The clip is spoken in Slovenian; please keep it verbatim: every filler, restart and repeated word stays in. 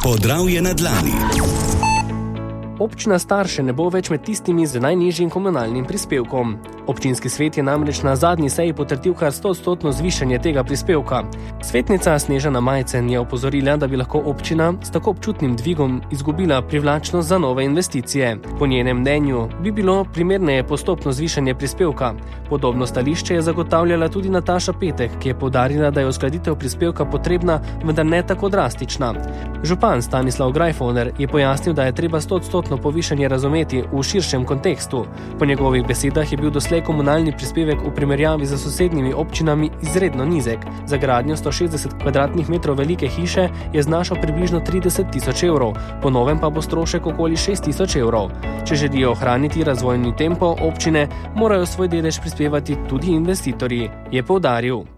Podravje na dlani. Občina Starše ne bo več med tistimi z najnižjim komunalnim prispevkom. Občinski svet je namreč na zadnji seji potrdil kar stoodstotno zvišanje tega prispevka. Svetnica Snežana Majcen je opozorila, da bi lahko občina s tako občutnim dvigom izgubila privlačnost za nove investicije. Po njenem mnenju bi bilo primerneje postopno zvišanje prispevka. Podobno stališče je zagotavljala tudi Nataša Petek, ki je poudarila, da je uskladitev prispevka potrebna, vendar ne tako drastična. Župan Stanislav Grajfoner je pojasnil, da je treba stoodstotno povišanje razumeti v širšem kontekstu. Po njegovih besedah je bil doslej komunalni prispevek v primerjavi z sosednjimi občinami izredno nizek. Za gradnjo sto šestdeset kvadratnih metrov velike hiše je znašal približno trideset tisoč evrov, po novem pa bo strošek okoli šest tisoč evrov. Če želijo ohraniti razvojni tempo občine, morajo svoj delež prispevati tudi investitorji, je poudaril.